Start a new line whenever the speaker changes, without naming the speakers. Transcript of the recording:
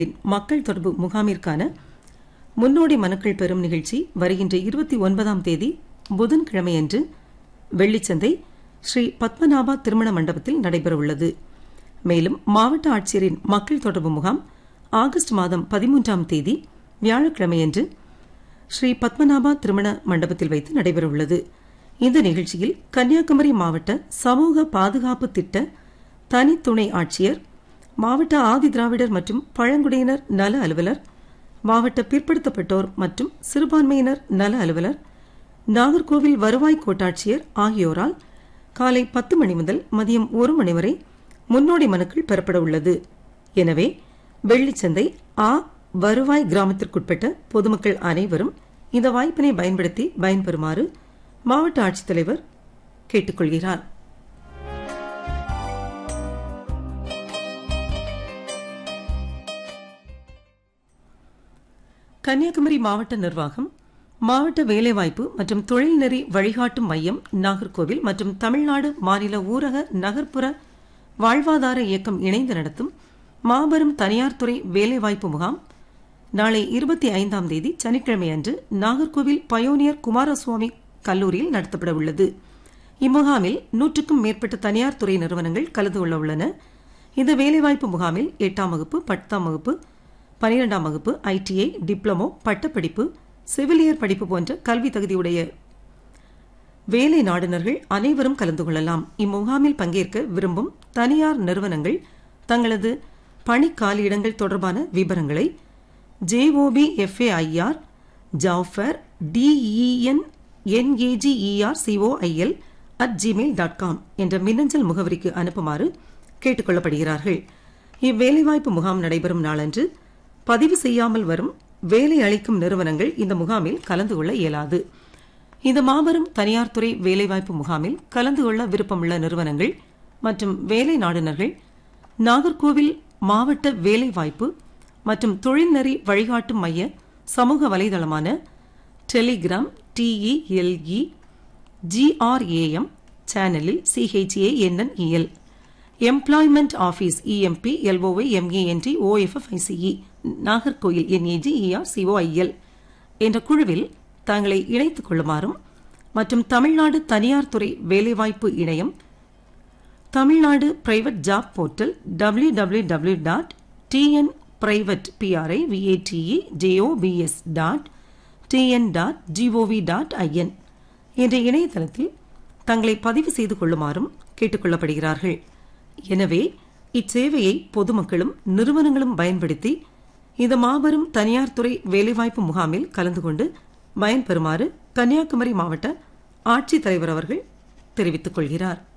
மக்கள் தொடர்பு முகாமிற்கான முன்னோடி மனுக்கள் பெறும் நிகழ்ச்சி வருகின்ற 29ஆம் தேதி புதன்கிழமையன்று வெள்ளிச்சந்தை ஸ்ரீ பத்மநாபா திருமண மண்டபத்தில் நடைபெறவுள்ளது. மேலும் மாவட்ட ஆட்சியரின் மக்கள் தொடர்பு முகாம் ஆகஸ்ட் மாதம் 13ஆம் தேதி வியாழக்கிழமையன்று ஸ்ரீ பத்மநாபா திருமண மண்டபத்தில் வைத்து நடைபெறவுள்ளது. இந்த நிகழ்ச்சியில் கன்னியாகுமரி மாவட்ட சமூக பாதுகாப்பு திட்ட தனி துணை ஆட்சியர், மாவட்ட ஆதி திராவிடர் மற்றும் பழங்குடியினர் நல அலுவலர், மாவட்ட பிற்படுத்தப்பட்டோர் மற்றும் சிறுபான்மையினர் நல அலுவலர், நாகர்கோவில் வருவாய் கோட்டாட்சியர் ஆகியோரால் காலை 10 மணி முதல் மதியம் 1 மணி வரை முன்னோடி மனுக்கள் பெறப்பட உள்ளது. எனவே வெள்ளிச்சந்தை வருவாய் கிராமத்திற்குட்பட்ட பொதுமக்கள் அனைவரும் இந்த வாய்ப்பினை பயன்படுத்தி பயன்பெறுமாறு மாவட்ட ஆட்சித்தலைவர் கேட்டுக்கொள்கிறார். கன்னியாகுமரி மாவட்ட நிர்வாகம் மாவட்ட வேலைவாய்ப்பு மற்றும் தொழில்நெறி வழிகாட்டும் மையம் நாகர்கோவில் மற்றும் தமிழ்நாடு மாநில ஊரக நகர்ப்புற வாழ்வாதார இயக்கம் இணைந்து நடத்தும் மாபெரும் தனியார் துறை வேலைவாய்ப்பு முகாம் நாளை 25ஆம் தேதி சனிக்கிழமை அன்று நாகர்கோவில் பயோனியர் குமாரசுவாமி கல்லூரியில் நடத்தப்பட உள்ளது. இம்முகாமில் 100க்கும் மேற்பட்ட தனியார் துறை நிறுவனங்கள் கலந்து கொள்ள உள்ளன. இந்த வேலைவாய்ப்பு முகாமில் 8ஆம் வகுப்பு, 10ஆம் வகுப்பு, 12ஆம் வகுப்பு, ஐடிஐ, டிப்ளமோ, பட்டப்படிப்பு, செவிலியர் படிப்பு போன்ற கல்வி தகுதியுடைய வேலை நாடுனர்கள் அனைவரும் கலந்து கொள்ளலாம். இம்முகாமில் பங்கேற்க விரும்பும் தனியார் நிறுவனங்கள் தங்களது பணி காலியிடங்கள் தொடர்பான விவரங்களை JOBFAIR ஜாஃபர் DENNAGERCOIL@gmail.com என்ற மின்னஞ்சல் முகவரிக்கு அனுப்புமாறு கேட்டுக் கொள்ளப்படுகிறார்கள். இவ்வேலைவாய்ப்பு முகாம் நடைபெறும் நாளன்று பதிவு செய்யாமல் வரும் வேலை அளிக்கும் நிறுவனங்கள் இந்த முகாமில் கலந்து கொள்ள இயலாது. இந்த மாபெரும் தனியார் துறை வேலைவாய்ப்பு முகாமில் கலந்து கொள்ள விருப்பமுள்ள நிறுவனங்கள் மற்றும் வேலை நாடுனர்கள் நாகர்கோவில் மாவட்ட வேலைவாய்ப்பு மற்றும் தொழில்நெறி வழிகாட்டும் மைய சமூக வலைதளமான டெலிகிராம் TELEGRAM சேனலில் CHANNEL employment office EMPLOYMENTOFFICE Nagercoil NAGERCOIL என்ற குழுவில் தங்களை இணைத்துக் கொள்ளுமாறும் மற்றும் தமிழ்நாடு தனியார் துறை வேலைவாய்ப்பு இணையம் Tamil Nadu private job portal www.privatejobs.tn.gov.in என்ற இணையதளத்தில் தங்களை பதிவு செய்து கொள்ளுமாறும் கேட்டுக் கொள்ளப்படுகிறார்கள். எனவே இச்சேவையை பொதுமக்களும் நிறுவனங்களும் பயன்படுத்தி இந்த மாபெரும் தனியார் துறை வேலைவாய்ப்பு முகாமில் கலந்து கொண்டு பயன்பெறுமாறு கன்னியாகுமரி மாவட்ட ஆட்சித்தலைவர் அவர்கள் தெரிவித்துக் கொள்கிறார்.